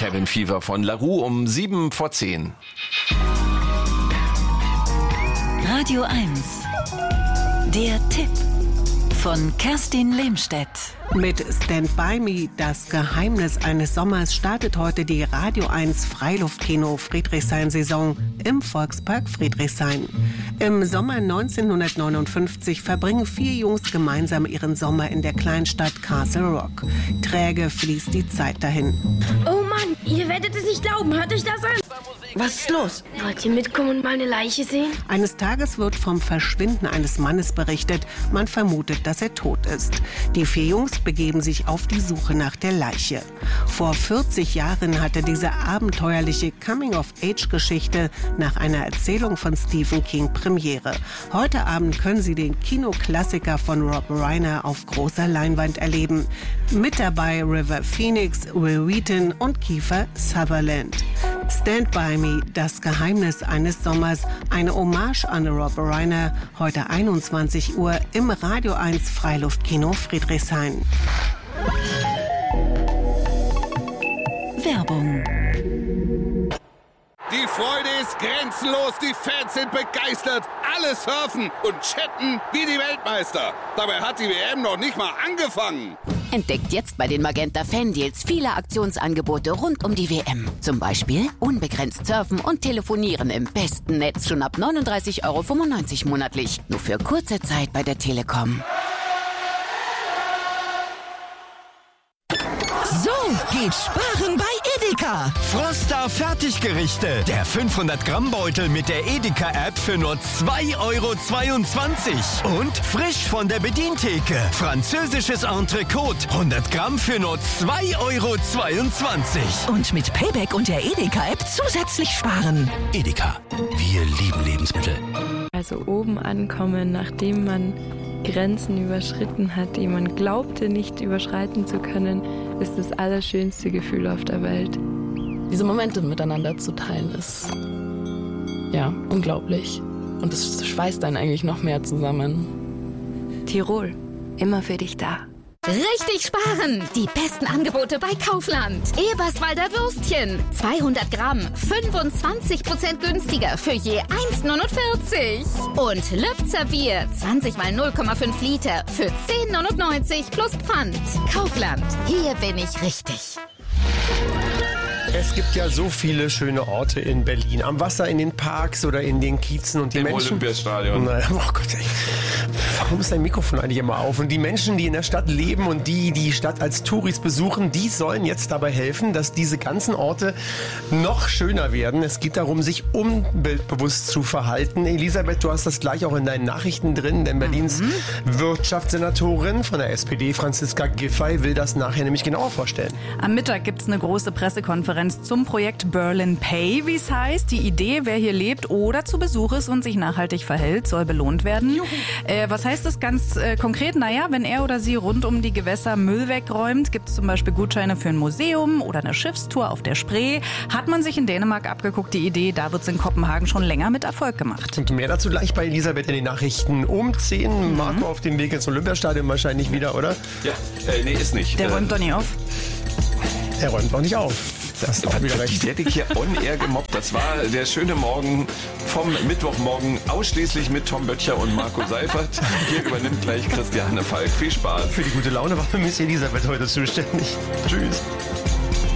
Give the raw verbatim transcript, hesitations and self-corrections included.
Cabin Fever von La Roux um sieben vor zehn. Radio eins. Der Tipp von Kerstin Lehmstedt. Mit Stand By Me, das Geheimnis eines Sommers, startet heute die Radio eins Freiluftkino Friedrichshain-Saison im Volkspark Friedrichshain. Im Sommer neunzehnhundertneunundfünfzig verbringen vier Jungs gemeinsam ihren Sommer in der Kleinstadt Castle Rock. Träge fließt die Zeit dahin. Oh Mann, ihr werdet es nicht glauben. Hört euch das an. Was ist los? Wollt ihr mitkommen und mal eine Leiche sehen? Eines Tages wird vom Verschwinden eines Mannes berichtet. Man vermutet, dass er tot ist. Die vier Jungs begeben sich auf die Suche nach der Leiche. Vor vierzig Jahren hatte diese abenteuerliche Coming-of-Age-Geschichte nach einer Erzählung von Stephen King Premiere. Heute Abend können Sie den Kinoklassiker von Rob Reiner auf großer Leinwand erleben. Mit dabei River Phoenix, Will Wheaton und Kiefer Sutherland. Stand By Me, das Geheimnis eines Sommers, eine Hommage an Rob Reiner, heute einundzwanzig Uhr im Radio eins Freiluftkino Friedrichshain. Werbung. Die Freude ist grenzenlos, die Fans sind begeistert, alle surfen und chatten wie die Weltmeister. Dabei hat die W M noch nicht mal angefangen. Entdeckt jetzt bei den Magenta Fan-Deals viele Aktionsangebote rund um die W M. Zum Beispiel unbegrenzt surfen und telefonieren im besten Netz schon ab neununddreißig Euro fünfundneunzig monatlich. Nur für kurze Zeit bei der Telekom. So geht Sparen bei Edeka. Froster Fertiggerichte. Der fünfhundert Gramm Beutel mit der Edeka-App für nur zwei Euro zweiundzwanzig. Und frisch von der Bedientheke. Französisches Entrecote. hundert Gramm für nur zwei Euro zweiundzwanzig. Und mit Payback und der Edeka-App zusätzlich sparen. Edeka. Wir lieben Lebensmittel. Also oben ankommen, nachdem man Grenzen überschritten hat, die man glaubte nicht überschreiten zu können, ist das allerschönste Gefühl auf der Welt. Diese Momente miteinander zu teilen ist, ja, unglaublich. Und es schweißt einen eigentlich noch mehr zusammen. Tirol, immer für dich da. Richtig sparen! Die besten Angebote bei Kaufland. Eberswalder Würstchen. zweihundert Gramm. fünfundzwanzig Prozent günstiger für je eins neunundvierzig. Und Lübzer Bier. zwanzig mal null Komma fünf Liter für zehn neunundneunzig plus Pfand. Kaufland. Hier bin ich richtig. Es gibt ja so viele schöne Orte in Berlin. Am Wasser, in den Parks oder in den Kiezen. Und die Im Menschen, Olympiastadion. Na, oh Gott, ey. Warum ist dein Mikrofon eigentlich immer auf? Und die Menschen, die in der Stadt leben und die die Stadt als Touris besuchen, die sollen jetzt dabei helfen, dass diese ganzen Orte noch schöner werden. Es geht darum, sich umweltbewusst zu verhalten. Elisabeth, du hast das gleich auch in deinen Nachrichten drin, denn Berlins mhm. Wirtschaftssenatorin von der S P D, Franziska Giffey, will das nachher nämlich genauer vorstellen. Am Mittag gibt es eine große Pressekonferenz zum Projekt Berlin Pay, wie es heißt. Die Idee, wer hier lebt oder zu Besuch ist und sich nachhaltig verhält, soll belohnt werden. Äh, was heißt das ganz äh, konkret? Naja, wenn er oder sie rund um die Gewässer Müll wegräumt, gibt es zum Beispiel Gutscheine für ein Museum oder eine Schiffstour auf der Spree. Hat man sich in Dänemark abgeguckt, die Idee, da wird es in Kopenhagen schon länger mit Erfolg gemacht. Und mehr dazu gleich bei Elisabeth in den Nachrichten um zehn. Mhm. Marco auf dem Weg ins Olympiastadion wahrscheinlich wieder, oder? Ja, äh, nee, ist nicht. Der äh, räumt doch nicht auf. Er räumt noch nicht auf. Das hat wieder recht. Der dich hier on-air gemobbt. Das war der schöne Morgen vom Mittwochmorgen ausschließlich mit Tom Böttcher und Marco Seifert. Hier übernimmt gleich Christiane Falk. Viel Spaß. Für die gute Laune war Miss Elisabeth heute zuständig. Tschüss.